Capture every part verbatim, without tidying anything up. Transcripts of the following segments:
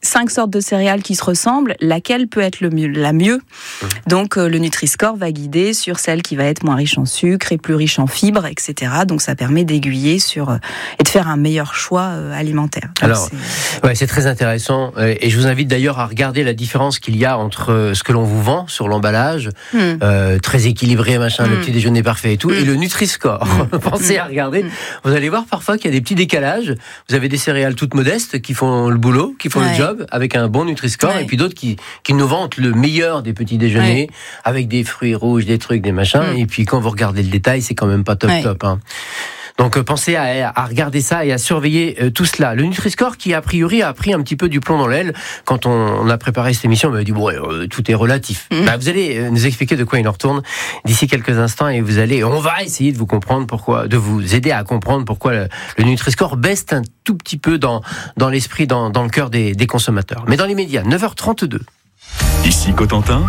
cinq sortes de céréales qui se ressemblent, laquelle peut être le mieux, la mieux. Donc euh, le Nutri-Score va guider sur celle qui va être moins riche en sucre et plus riche en fibres, et cetera. Donc ça permet d'aiguiller sur euh, et de faire un meilleur choix euh, alimentaire. Donc, Alors, c'est... ouais, c'est très intéressant. Et je vous invite d'ailleurs à regarder la différence qu'il y a entre ce que l'on vous vend sur l'emballage, mm. euh, très équilibré, machin, mm. le petit déjeuner parfait et tout, mm. et le Nutri-Score. Mm. Pensez mm. à regarder. Mm. Vous allez voir parfois qu'il y a des petits décalages. Vous avez des céréales toutes modestes qui font le boulot, qui font ouais. le job, avec un bon Nutri-Score, ouais. et puis d'autres qui, qui nous vantent le meilleur des petits déjeuners, ouais. avec des fruits rouges, des trucs, des machins, mm. et puis quand vous regardez le détail, c'est quand même pas top ouais. top. Hein. Donc euh, pensez à, à regarder ça et à surveiller euh, tout cela. Le Nutri-Score qui a priori a pris un petit peu du plomb dans l'aile quand on, on a préparé cette émission, on m'a dit bon, euh, tout est relatif. Mmh. Bah, vous allez euh, nous expliquer de quoi il en retourne d'ici quelques instants et vous allez, on va essayer de vous comprendre pourquoi, de vous aider à comprendre pourquoi le, le Nutri-Score baisse un tout petit peu dans dans l'esprit, dans dans le cœur des, des consommateurs. Mais dans les médias, neuf heures trente-deux. Ici Cotentin.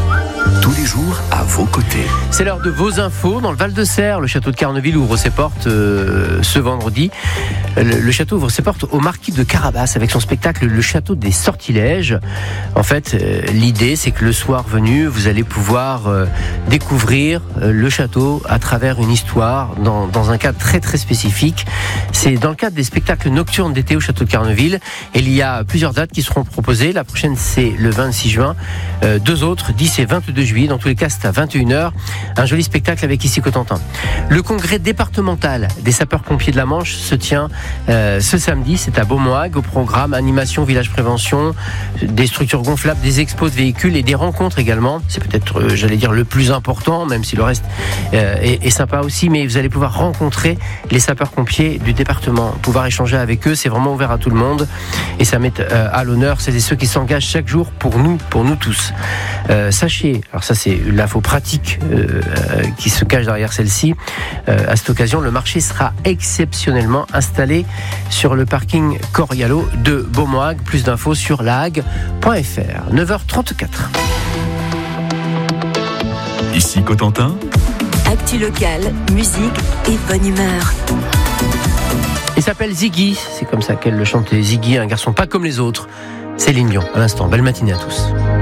Tous les jours à vos côtés. C'est l'heure de vos infos. Dans le Val-de-Serre, le château de Carneville ouvre ses portes euh, ce vendredi. Le, le château ouvre ses portes au marquis de Carabas avec son spectacle Le Château des Sortilèges. En fait, euh, l'idée, c'est que le soir venu, vous allez pouvoir euh, découvrir euh, le château à travers une histoire dans, dans un cadre très très spécifique. C'est dans le cadre des spectacles nocturnes d'été au château de Carneville. Et il y a plusieurs dates qui seront proposées. La prochaine, c'est le vingt-six juin. Euh, deux autres, dix et vingt-deux juillet. Dans tous les cas, c'est à vingt et une heures. Un joli spectacle avec ici Cotentin. Le congrès départemental des sapeurs-pompiers de la Manche se tient euh, ce samedi. C'est à Beaumoag. Au programme animation, village prévention, des structures gonflables, des expos de véhicules et des rencontres également. C'est peut-être, euh, j'allais dire, le plus important, même si le reste euh, est, est sympa aussi. Mais vous allez pouvoir rencontrer les sapeurs-pompiers du département, pouvoir échanger avec eux. C'est vraiment ouvert à tout le monde et ça met euh, à l'honneur celles et ceux qui s'engagent chaque jour pour nous, pour nous tous. Euh, sachez, alors ça c'est l'info pratique euh, euh, qui se cache derrière celle-ci. Euh, à cette occasion, le marché sera exceptionnellement installé sur le parking Corialo de Beaumoag. Plus d'infos sur la hague point f r. neuf heures trente-quatre. Ici Cotentin. Actu locale, musique et bonne humeur. Il s'appelle Ziggy, c'est comme ça qu'elle le chantait. Ziggy, un garçon pas comme les autres. Céline Dion, à l'instant. Belle matinée à tous.